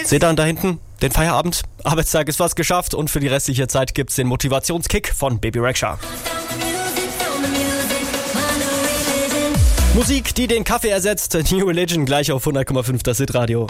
Seht ihr da hinten den Feierabend? Arbeitstag ist fast geschafft und für die restliche Zeit gibt's den Motivationskick von Baby Rexha. Musik, die den Kaffee ersetzt. New Religion gleich auf 100,5 das Hitradio.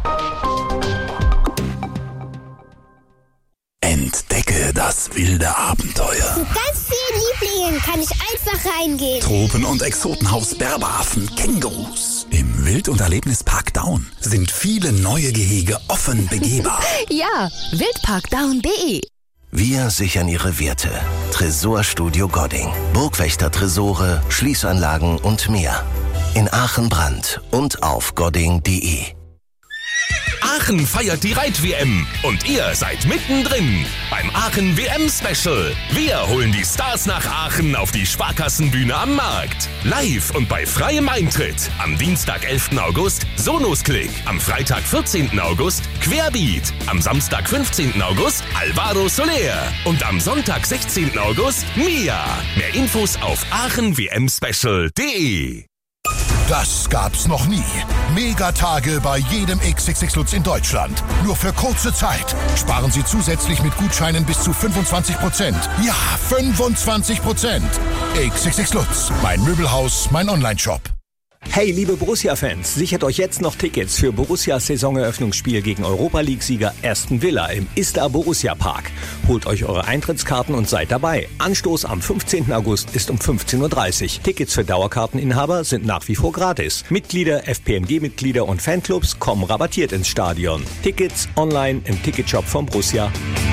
Entdecke das wilde Abenteuer. Mit ganz vielen Lieblingen kann ich einfach reingehen. Tropen- und Exotenhaus Berbehafen, Kängurus. Im Wild- und Erlebnispark Daun sind viele neue Gehege offen begehbar. Ja, wildparkdown.de. Wir sichern Ihre Werte. Tresorstudio Godding. Burgwächter-Tresore, Schließanlagen und mehr. In Aachen Brand und auf godding.de. Aachen feiert die Reit-WM und ihr seid mittendrin beim Aachen WM-Special. Wir holen die Stars nach Aachen auf die Sparkassenbühne am Markt. Live und bei freiem Eintritt. Am Dienstag, 11. August, Sonos-Klick. Am Freitag, 14. August, Querbeat. Am Samstag, 15. August, Alvaro Soler. Und am Sonntag, 16. August, Mia. Mehr Infos auf aachenwmspecial.de. Das gab's noch nie. Megatage bei jedem XXX Lutz in Deutschland. Nur für kurze Zeit. Sparen Sie zusätzlich mit Gutscheinen bis zu 25%. Ja, 25%. XXX Lutz. Mein Möbelhaus, mein Onlineshop. Hey, liebe Borussia-Fans, sichert euch jetzt noch Tickets für Borussias Saisoneröffnungsspiel gegen Europa-League-Sieger Aston Villa im Istar Borussia Park. Holt euch eure Eintrittskarten und seid dabei. Anstoß am 15. August ist um 15.30 Uhr. Tickets für Dauerkarteninhaber sind nach wie vor gratis. Mitglieder, FPMG-Mitglieder und Fanclubs kommen rabattiert ins Stadion. Tickets online im Ticketshop von Borussia.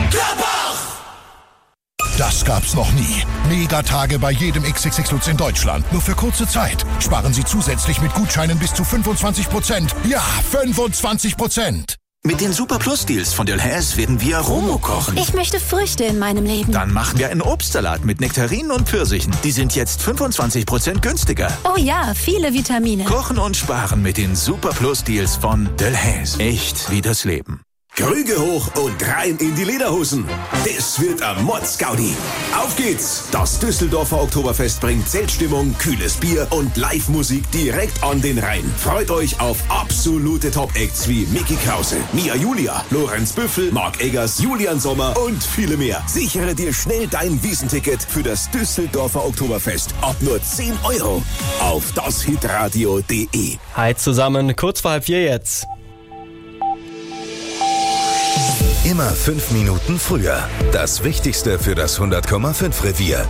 Das gab's noch nie. Megatage bei jedem XXX Lutz in Deutschland. Nur für kurze Zeit. Sparen Sie zusätzlich mit Gutscheinen bis zu 25%. Ja, 25%. Mit den Super Plus Deals von Delhaize werden wir Romo kochen. Ich möchte Früchte in meinem Leben. Dann machen wir einen Obstsalat mit Nektarinen und Pfirsichen. Die sind jetzt 25% günstiger. Oh ja, viele Vitamine. Kochen und sparen mit den Super Plus Deals von Delhaize. Echt wie das Leben. Krüge hoch und rein in die Lederhosen. Das wird ein Mordsgaudi. Auf geht's! Das Düsseldorfer Oktoberfest bringt Zeltstimmung, kühles Bier und Live-Musik direkt an den Rhein. Freut euch auf absolute Top-Acts wie Micky Krause, Mia Julia, Lorenz Büffel, Marc Eggers, Julian Sommer und viele mehr. Sichere dir schnell dein Wiesenticket für das Düsseldorfer Oktoberfest ab nur 10 € auf dashitradio.de. Hi zusammen, kurz vor 3:30 jetzt. Immer 5 Minuten früher. Das Wichtigste für das 100,5 Revier.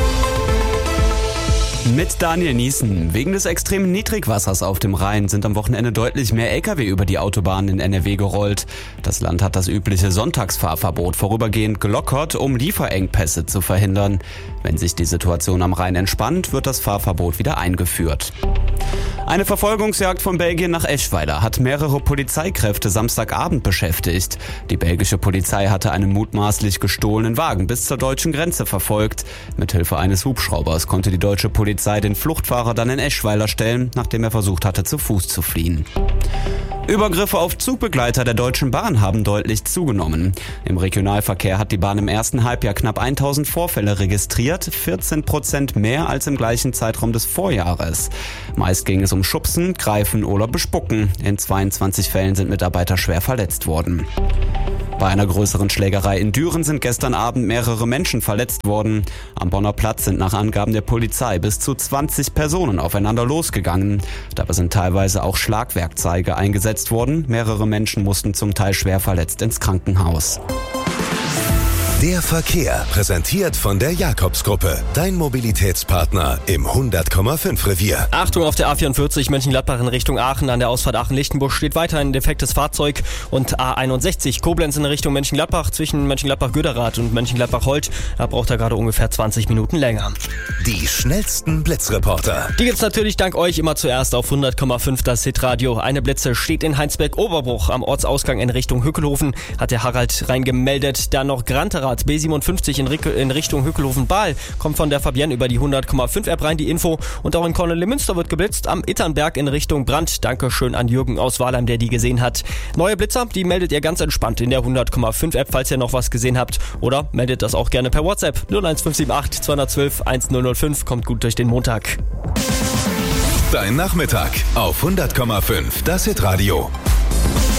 Mit Daniel Niesen. Wegen des extremen Niedrigwassers auf dem Rhein sind am Wochenende deutlich mehr Lkw über die Autobahnen in NRW gerollt. Das Land hat das übliche Sonntagsfahrverbot vorübergehend gelockert, um Lieferengpässe zu verhindern. Wenn sich die Situation am Rhein entspannt, wird das Fahrverbot wieder eingeführt. Eine Verfolgungsjagd von Belgien nach Eschweiler hat mehrere Polizeikräfte Samstagabend beschäftigt. Die belgische Polizei hatte einen mutmaßlich gestohlenen Wagen bis zur deutschen Grenze verfolgt. Mithilfe eines Hubschraubers konnte die deutsche Polizei den Fluchtfahrer dann in Eschweiler stellen, nachdem er versucht hatte, zu Fuß zu fliehen. Übergriffe auf Zugbegleiter der Deutschen Bahn haben deutlich zugenommen. Im Regionalverkehr hat die Bahn im ersten Halbjahr knapp 1000 Vorfälle registriert, 14% mehr als im gleichen Zeitraum des Vorjahres. Meist ging es um Schubsen, Greifen oder Bespucken. In 22 Fällen sind Mitarbeiter schwer verletzt worden. Bei einer größeren Schlägerei in Düren sind gestern Abend mehrere Menschen verletzt worden. Am Bonner Platz sind nach Angaben der Polizei bis zu 20 Personen aufeinander losgegangen. Dabei sind teilweise auch Schlagwerkzeuge eingesetzt worden. Mehrere Menschen mussten zum Teil schwer verletzt ins Krankenhaus. Der Verkehr, präsentiert von der Jakobsgruppe. Dein Mobilitätspartner im 100,5 Revier. Achtung, auf der A44 Mönchengladbach in Richtung Aachen. An der Ausfahrt Aachen-Lichtenbusch steht weiter ein defektes Fahrzeug. Und A61 Koblenz in Richtung Mönchengladbach zwischen Mönchengladbach-Göderath und Mönchengladbach-Holt. Da braucht er gerade ungefähr 20 Minuten länger. Die schnellsten Blitzreporter. Die gibt's natürlich dank euch immer zuerst auf 100,5 das Hitradio. Eine Blitze steht in Heinsberg-Oberbruch am Ortsausgang in Richtung Hückelhofen. Hat der Harald reingemeldet. Dann noch Granterad B57 in Richtung Hückelhofen-Bahl. Kommt von der Fabienne über die 100,5 App rein die Info. Und auch in Kornelimünster wird geblitzt am Itternberg in Richtung Brand. Dankeschön an Jürgen aus Wahlheim, der die gesehen hat. Neue Blitzer, die meldet ihr ganz entspannt in der 100,5 App, falls ihr noch was gesehen habt. Oder meldet das auch gerne per WhatsApp 01578 212 1005. Kommt gut durch den Montag. Dein Nachmittag auf 100,5 das Hitradio.